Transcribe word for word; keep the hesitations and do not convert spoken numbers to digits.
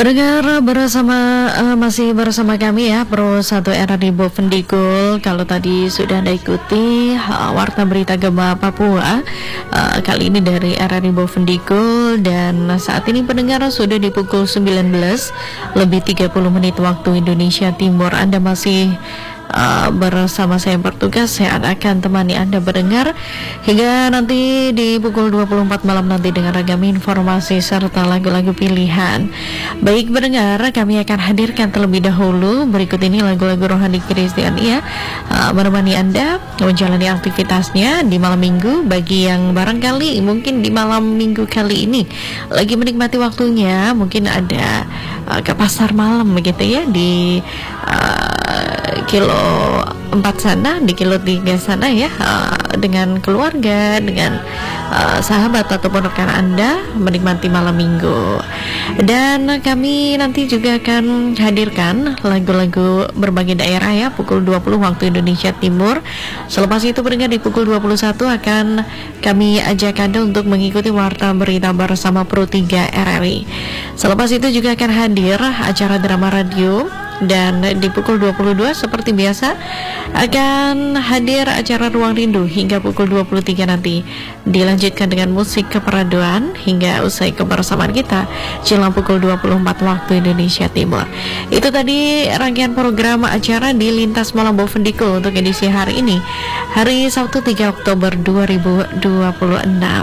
Pendengar bersama uh, masih bersama kami ya Pro satu R R I Bovendigul. Kalau tadi sudah Anda ikuti uh, Warta Berita Gema Papua, uh, kali ini dari R R I Bovendigul. Dan saat ini pendengar sudah di pukul sembilan belas lebih tiga puluh menit waktu Indonesia Timur. Anda masih Uh, bersama saya yang bertugas. Saya akan temani Anda berdengar hingga nanti di pukul dua puluh empat malam nanti dengan ragam informasi serta lagu-lagu pilihan. Baik berdengar, kami akan hadirkan terlebih dahulu berikut ini lagu-lagu rohani Kristian ya, uh, menemani Anda menjalani aktivitasnya di malam minggu. Bagi yang barangkali mungkin di malam minggu kali ini lagi menikmati waktunya, mungkin ada uh, ke pasar malam begitu ya di uh, kilo empat sana, di kilo tiga sana ya, uh, dengan keluarga, dengan uh, sahabat ataupun rekan Anda menikmati malam minggu. Dan kami nanti juga akan hadirkan lagu-lagu berbagai daerah ya pukul dua puluh waktu Indonesia Timur. Selepas itu pendengar di pukul dua puluh satu akan kami ajak Anda untuk mengikuti Warta Berita bersama Pro tiga R R I. Selepas itu juga akan hadir acara drama radio. Dan di pukul dua puluh dua seperti biasa akan hadir acara Ruang Rindu hingga pukul dua puluh tiga nanti. Dilanjutkan dengan musik keperaduan hingga usai kebersamaan kita jelang pukul dua puluh empat waktu Indonesia Timur. Itu tadi rangkaian program acara di Lintas Malam Bovendigul untuk edisi hari ini, hari Sabtu tiga Oktober dua ribu dua puluh enam.